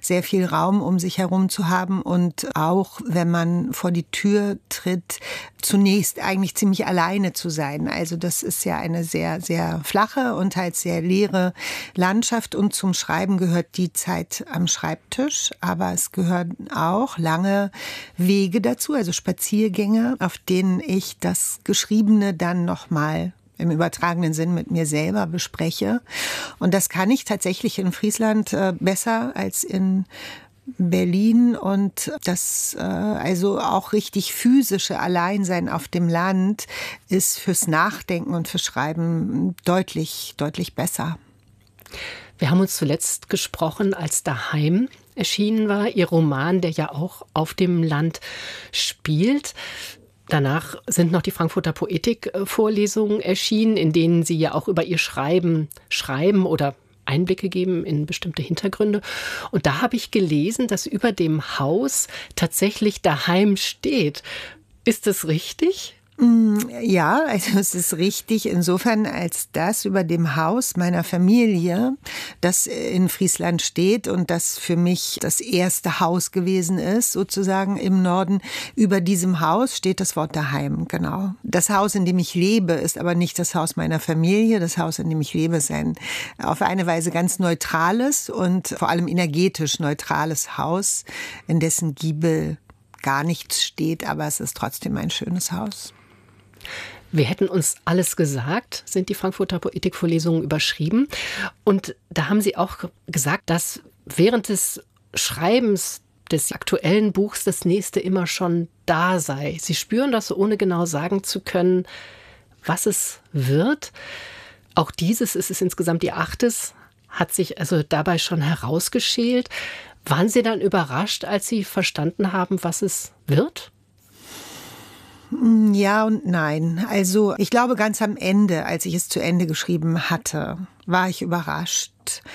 sehr viel Raum um sich herum zu haben und auch, wenn man vor die Tür tritt, zunächst eigentlich ziemlich alleine zu sein. Also das ist ja eine sehr, sehr flache und halt sehr leere Landschaft und zum Schreiben gehört die Zeit am Schreibtisch, aber es gehören auch lange Wege dazu, also Spaziergänge, auf denen ich das Geschriebene dann nochmal im übertragenen Sinn mit mir selber bespreche. Und das kann ich tatsächlich in Friesland besser als in Berlin und das also auch richtig physische Alleinsein auf dem Land ist fürs Nachdenken und fürs Schreiben deutlich, deutlich besser. Wir haben uns zuletzt gesprochen, als Daheim erschienen war, Ihr Roman, der ja auch auf dem Land spielt. Danach sind noch die Frankfurter Poetik-Vorlesungen erschienen, in denen Sie ja auch über Ihr Schreiben oder Einblicke geben in bestimmte Hintergründe. Und da habe ich gelesen, dass über dem Haus tatsächlich Daheim steht. Ist das richtig? Ja, also es ist richtig insofern, als das über dem Haus meiner Familie, das in Friesland steht und das für mich das erste Haus gewesen ist, sozusagen im Norden. Über diesem Haus steht das Wort daheim, genau. Das Haus, in dem ich lebe, ist aber nicht das Haus meiner Familie. Das Haus, in dem ich lebe, ist ein auf eine Weise ganz neutrales und vor allem energetisch neutrales Haus, in dessen Giebel gar nichts steht, aber es ist trotzdem ein schönes Haus. Wir hätten uns alles gesagt, sind die Frankfurter Poetikvorlesungen überschrieben. Und da haben Sie auch gesagt, dass während des Schreibens des aktuellen Buchs das nächste immer schon da sei. Sie spüren das, ohne genau sagen zu können, was es wird. Auch dieses, es ist insgesamt Ihr 8., hat sich also dabei schon herausgeschält. Waren Sie dann überrascht, als Sie verstanden haben, was es wird? Ja und nein. Also ich glaube, ganz am Ende, als ich es zu Ende geschrieben hatte, war ich überrascht.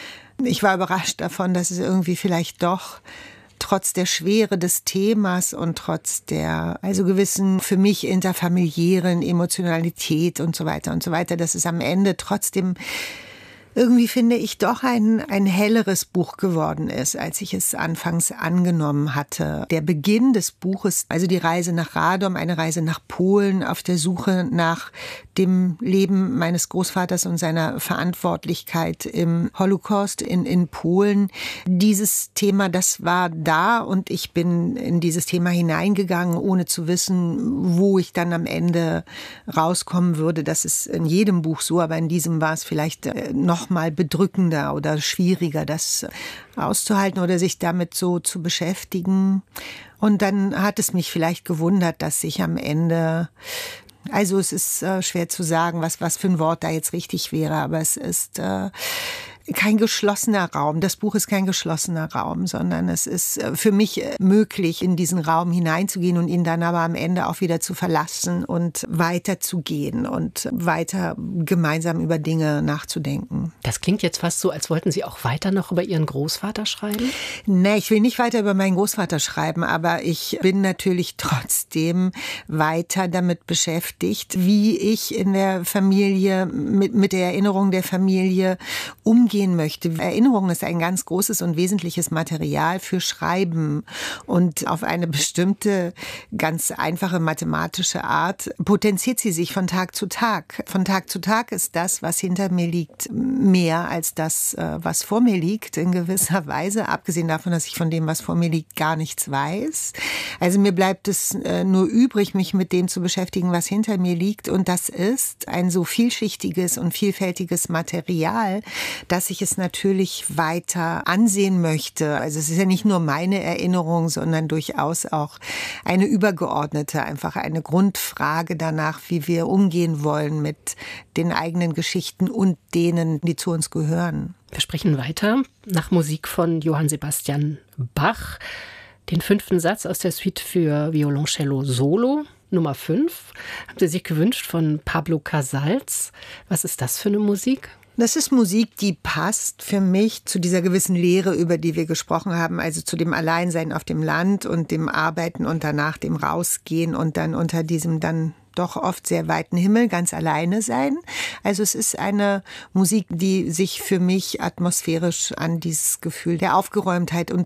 Ich war überrascht davon, dass es irgendwie vielleicht doch trotz der Schwere des Themas und trotz der also gewissen für mich interfamiliären Emotionalität und so weiter, dass es am Ende trotzdem irgendwie, finde ich, doch ein helleres Buch geworden ist, als ich es anfangs angenommen hatte. Der Beginn des Buches, also die Reise nach Radom, eine Reise nach Polen auf der Suche nach dem Leben meines Großvaters und seiner Verantwortlichkeit im Holocaust in Polen. Dieses Thema, das war da und ich bin in dieses Thema hineingegangen, ohne zu wissen, wo ich dann am Ende rauskommen würde. Das ist in jedem Buch so, aber in diesem war es vielleicht noch mal bedrückender oder schwieriger, das auszuhalten oder sich damit so zu beschäftigen. Und dann hat es mich vielleicht gewundert, dass ich am Ende, also es ist schwer zu sagen, was für ein Wort da jetzt richtig wäre, aber es ist kein geschlossener Raum. Das Buch ist kein geschlossener Raum, sondern es ist für mich möglich, in diesen Raum hineinzugehen und ihn dann aber am Ende auch wieder zu verlassen und weiterzugehen und weiter gemeinsam über Dinge nachzudenken. Das klingt jetzt fast so, als wollten Sie auch weiter noch über Ihren Großvater schreiben? Nee, ich will nicht weiter über meinen Großvater schreiben, aber ich bin natürlich trotzdem weiter damit beschäftigt, wie ich in der Familie, mit der Erinnerung der Familie umgehen möchte. Erinnerung ist ein ganz großes und wesentliches Material für Schreiben und auf eine bestimmte, ganz einfache mathematische Art potenziert sie sich von Tag zu Tag. Von Tag zu Tag ist das, was hinter mir liegt, mehr als das, was vor mir liegt, in gewisser Weise, abgesehen davon, dass ich von dem, was vor mir liegt, gar nichts weiß. Also mir bleibt es nur übrig, mich mit dem zu beschäftigen, was hinter mir liegt, und das ist ein so vielschichtiges und vielfältiges Material, dass ich es natürlich weiter ansehen möchte. Also es ist ja nicht nur meine Erinnerung, sondern durchaus auch eine übergeordnete, einfach eine Grundfrage danach, wie wir umgehen wollen mit den eigenen Geschichten und denen, die zu uns gehören. Wir sprechen weiter nach Musik von Johann Sebastian Bach. Den 5. Satz aus der Suite für Violoncello Solo, Nummer 5, haben Sie sich gewünscht von Pablo Casals. Was ist das für eine Musik? Das ist Musik, die passt für mich zu dieser gewissen Leere, über die wir gesprochen haben, also zu dem Alleinsein auf dem Land und dem Arbeiten und danach dem Rausgehen und dann unter diesem dann doch oft sehr weiten Himmel ganz alleine sein. Also es ist eine Musik, die sich für mich atmosphärisch an dieses Gefühl der Aufgeräumtheit und